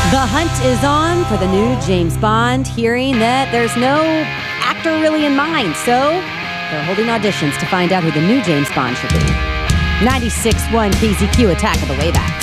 The hunt is on for the new James Bond, hearing that there's no actor really in mind, so they're holding auditions to find out who the new James Bond should be. 96.1 KZQ, Attack of the Waybacks.